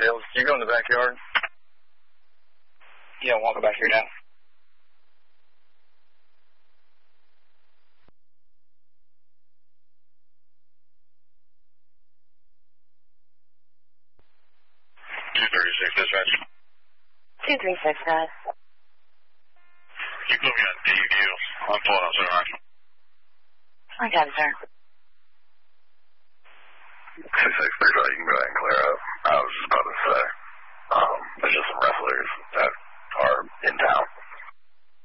Sales, can you go in the backyard? Yeah, I'm walking back here now. Dispatch. 236, guys. You put me on DU. I'm pulling out, sir. I got it, sir.